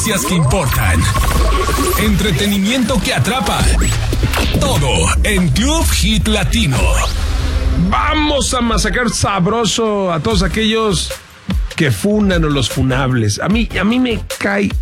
Noticias que importan. Entretenimiento que atrapa. Todo en Club Hit Latino. Vamos a masacrar sabroso a todos aquellos que funan o los funables. A mí me cae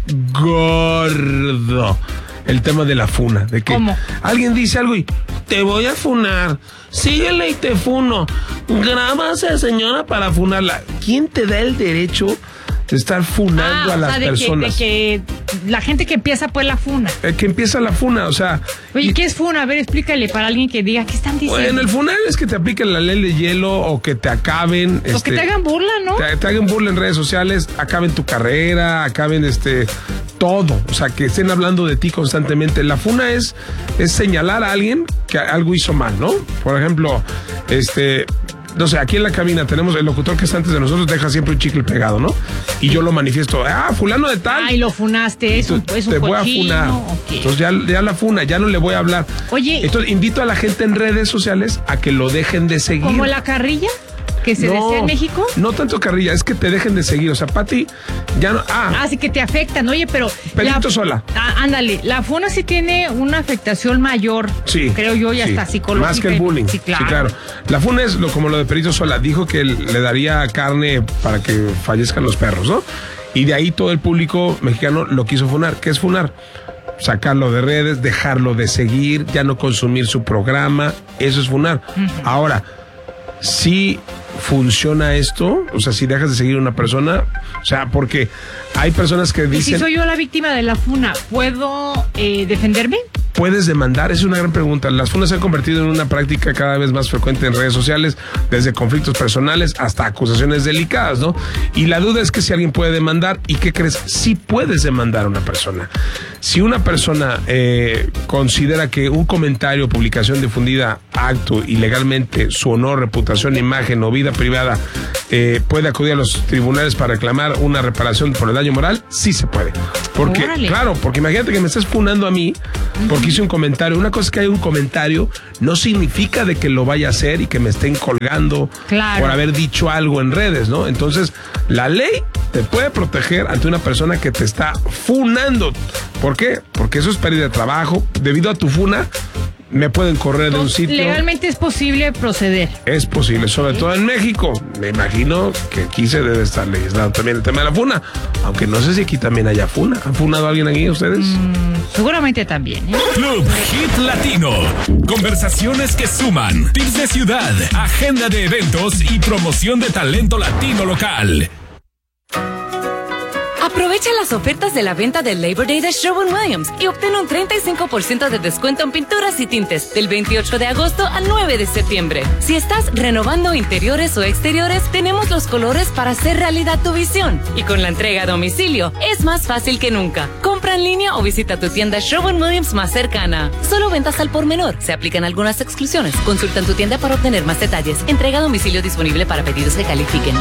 gordo el tema de la funa. De que ¿Cómo? Alguien dice algo y te voy a funar. Síguele y te funo. Graba a esa señora para funarla. ¿Quién te da el derecho de estar funando a las personas? De que la gente que empieza pues la funa. Que empieza la funa, o sea... Oye, ¿qué es funa? A ver, explícale para alguien que diga, ¿qué están diciendo? Bueno, el funar es que te apliquen la ley de hielo o que te acaben... O que te hagan burla, ¿no? Te hagan burla en redes sociales, acaben tu carrera, acaben todo. O sea, que estén hablando de ti constantemente. La funa es señalar a alguien que algo hizo mal, ¿no? Por ejemplo, no sé, aquí en la cabina tenemos el locutor que está antes de nosotros, deja siempre un chicle pegado, ¿no? Y yo lo manifiesto, fulano de tal. Ay, lo funaste, es un te voy a funar. Okay. Entonces ya la funa, ya no le voy a hablar. Oye. Entonces invito a la gente en redes sociales a que lo dejen de seguir. ¿Como la carrilla que se desea en México? No tanto carrilla, es que te dejen de seguir. O sea, Pati, ya no... sí que te afectan. Oye, pero... Perito Sola. Ándale, la funa sí tiene una afectación mayor. Sí. Creo yo, y hasta psicológica. Más que el bullying. Sí, claro. La funa es como lo de Perito Sola. Dijo que le daría carne para que fallezcan los perros, ¿no? Y de ahí todo el público mexicano lo quiso funar. ¿Qué es funar? Sacarlo de redes, dejarlo de seguir, ya no consumir su programa. Eso es funar. Uh-huh. Ahora, sí funciona esto, o sea, si dejas de seguir a una persona, o sea, porque hay personas que dicen... ¿Y si soy yo la víctima de la funa, puedo defenderme? ¿Puedes demandar? Es una gran pregunta. Las funas se han convertido en una práctica cada vez más frecuente en redes sociales, desde conflictos personales hasta acusaciones delicadas, ¿no? Y la duda es que si alguien puede demandar, ¿y qué crees? Sí puedes demandar a una persona. Si una persona considera que un comentario o publicación difundida acto ilegalmente su honor, reputación, imagen o vida privada puede acudir a los tribunales para reclamar una reparación por el daño moral, sí se puede. Porque, claro, porque imagínate que me estés funando a mí porque hice un comentario. Una cosa es que hay un comentario, no significa de que lo vaya a hacer y que me estén colgando por haber dicho algo en redes, ¿no? Entonces, la ley te puede proteger ante una persona que te está funando. ¿Por qué? Porque eso es pérdida de trabajo. Debido a tu funa, me pueden correr de un sitio. Legalmente es posible proceder. Es posible, sobre todo en México. Me imagino que aquí se debe estar legislando también el tema de la funa. Aunque no sé si aquí también haya funa. ¿Han funado a alguien aquí ustedes? Seguramente también. Club Hit Latino. Conversaciones que suman. Tips de ciudad, agenda de eventos y promoción de talento latino local. Aprovecha las ofertas de la venta del Labor Day de Sherwin-Williams y obtén un 35% de descuento en pinturas y tintes del 28 de agosto al 9 de septiembre. Si estás renovando interiores o exteriores, tenemos los colores para hacer realidad tu visión. Y con la entrega a domicilio, es más fácil que nunca. Compra en línea o visita tu tienda Sherwin-Williams más cercana. Solo ventas al por menor. Se aplican algunas exclusiones. Consulta en tu tienda para obtener más detalles. Entrega a domicilio disponible para pedidos que califiquen.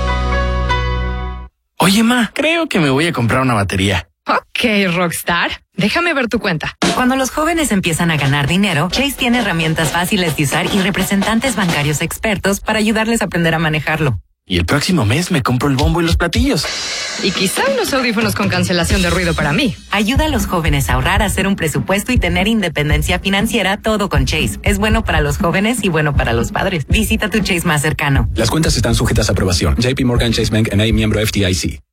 Oye, ma, creo que me voy a comprar una batería. Ok, Rockstar. Déjame ver tu cuenta. Cuando los jóvenes empiezan a ganar dinero, Chase tiene herramientas fáciles de usar y representantes bancarios expertos para ayudarles a aprender a manejarlo. Y el próximo mes me compro el bombo y los platillos. Y quizá unos audífonos con cancelación de ruido para mí. Ayuda a los jóvenes a ahorrar, a hacer un presupuesto y tener independencia financiera, todo con Chase. Es bueno para los jóvenes y bueno para los padres. Visita tu Chase más cercano. Las cuentas están sujetas a aprobación. JP Morgan Chase Bank N.A. miembro FDIC.